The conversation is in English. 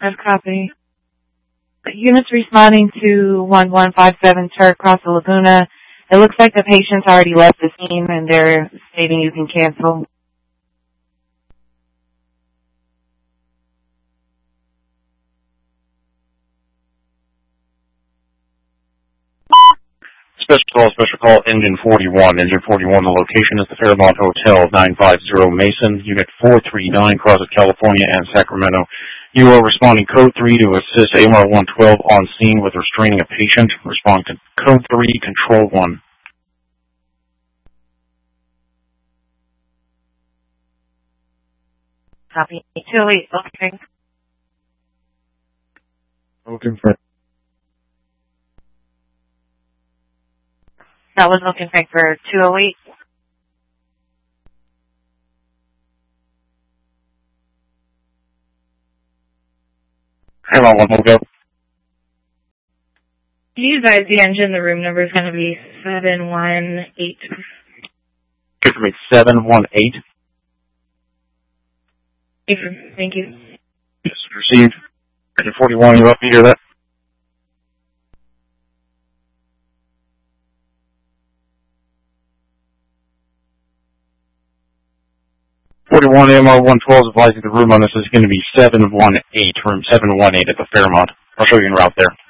I've copy. Units responding to 1157 Turk across the Laguna. It looks like the patient's already left the scene and they're stating you can cancel. Special call, Engine 41. Engine 41, the location is the Fairmont Hotel, 950 Mason, Unit 439, crosses California and Sacramento. You are responding code 3 to assist AMR 112 on scene with restraining a patient. Respond to code 3, control 1. Copy. 208, okay. Looking for. That was looking for 208. Fairmont 1, go. Can you advise the engine? The room number is going to be 718. Good for me, 718. Thank you. Yes, received. Engine 41, you up to hear that? AMR 112 is advising the room on this is going to be 718, room 718 at the Fairmont. I'll show you en route there.